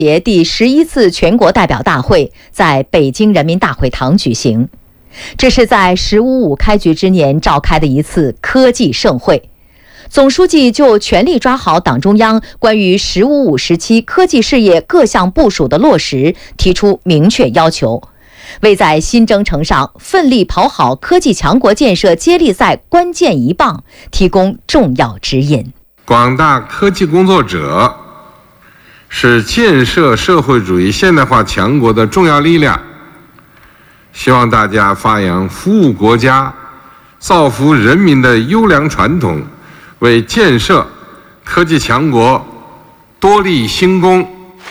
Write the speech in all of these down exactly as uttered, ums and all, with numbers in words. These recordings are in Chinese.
协第十一次全国代表大会在北京人民大会堂举行。这是在“十五五”开局之年召开的一次科技盛会。总书记就全力抓好党中央关于“十五五”时期科技事业各项部署的落实提出明确要求，为在新征程上奋力跑好科技强国建设接力赛关键一棒提供重要指引。 广大科技工作者是建设社会主义现代化强国的重要力量，希望大家发扬服务国家、造福人民的优良传统，为建设科技强国多立新功。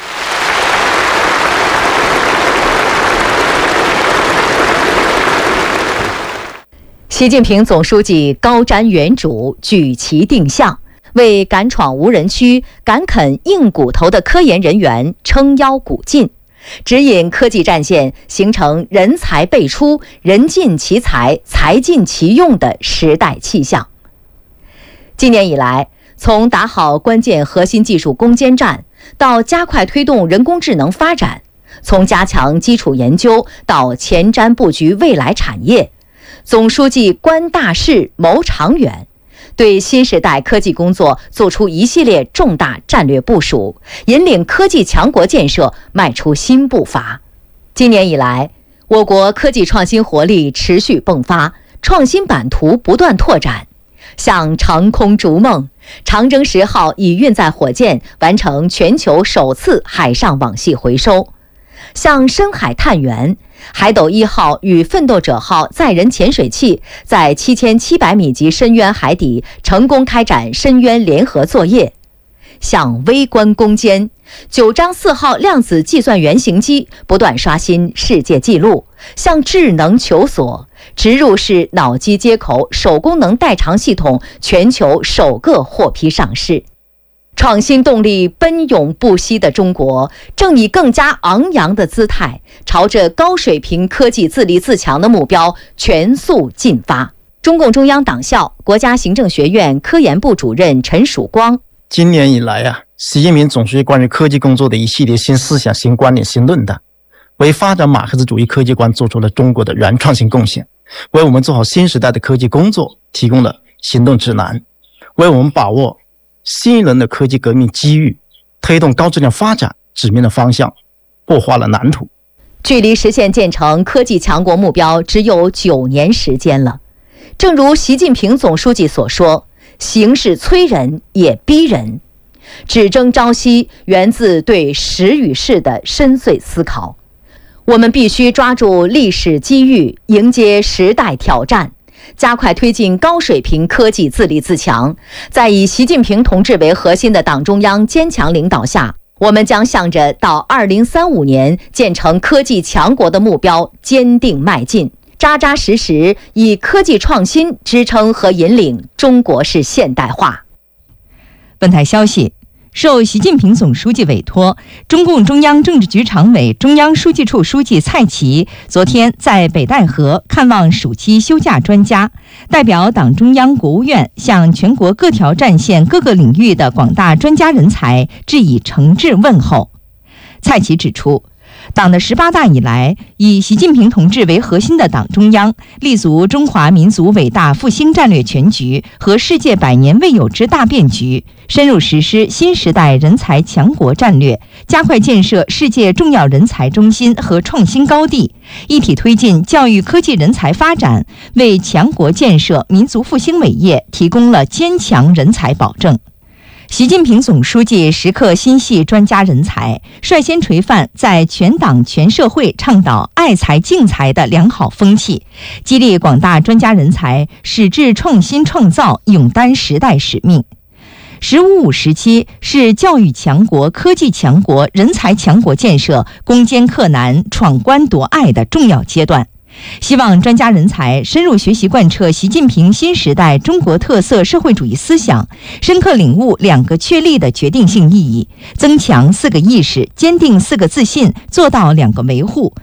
习近平总书记高瞻远瞩，举旗定向，为敢闯无人区、敢啃硬骨头的科研人员撑腰鼓劲，指引科技战线形成人才辈出、人尽其才、才尽其用的时代气象。今年以来，从打好关键核心技术攻坚战，到加快推动人工智能发展，从加强基础研究到前瞻布局未来产业，总书记观大势、谋长远，对新时代科技工作做出一系列重大战略部署，引领科技强国建设迈出新步伐。今年以来，我国科技创新活力持续迸发，创新版图不断拓展。像长空逐梦，长征十号已运载火箭完成全球首次海上网系回收；像深海探源，海斗一号与奋斗者号载人潜水器在七千七百米级深渊海底成功开展深渊联合作业；像微观攻坚，九章四号量子计算原型机不断刷新世界纪录；像智能求索，植入式脑机接口手功能代偿系统全球首个获批上市。创新动力奔涌不息的中国，正以更加昂扬的姿态，朝着高水平科技自立自强的目标全速进发。中共中央党校国家行政学院科研部主任陈曙光： 今年以来啊，习近平总书记关于科技工作的一系列新思想、新观点、新论断，为发展马克思主义科技观做出了中国的原创性贡献，为我们做好新时代的科技工作提供了行动指南，为我们把握新一轮的科技革命机遇，推动高质量发展指明了方向，擘画了蓝图。 距离实现建成科技强国目标只有九年时间了。正如习近平总书记所说，形势催人也逼人。只争朝夕源自对时与势的深邃思考。我们必须抓住历史机遇，迎接时代挑战，加快推进高水平科技自立自强。在以习近平同志为核心的党中央坚强领导下，我们将向着到二零三五年建成科技强国的目标坚定迈进，扎扎实实以科技创新支撑和引领中国式现代化。 本台消息，受习近平总书记委托，中共中央政治局常委、中央书记处书记蔡奇昨天在北戴河看望暑期休假专家，代表党中央、国务院向全国各条战线各个领域的广大专家人才致以诚挚问候。蔡奇指出，党的十八大以来，以习近平同志为核心的党中央立足中华民族伟大复兴战略全局和世界百年未有之大变局，深入实施新时代人才强国战略，加快建设世界重要人才中心和创新高地，一体推进教育科技人才发展，为强国建设、民族复兴伟业提供了坚强人才保证。习近平总书记时刻心系专家人才，率先垂范在全党全社会倡导爱才敬才的良好风气，激励广大专家人才矢志创新创造，勇担时代使命。十五五时期是教育强国、科技强国、人才强国建设攻坚克难、闯关夺隘的重要阶段。希望专家人才深入学习贯彻习近平新时代中国特色社会主义思想，深刻领悟两个确立的决定性意义，增强四个意识，坚定四个自信，做到两个维护，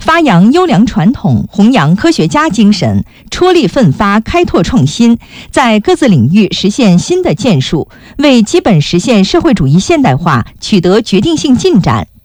发扬优良传统，弘扬科学家精神，出力奋发，开拓创新，在各自领域实现新的建树，为基本实现社会主义现代化取得决定性进展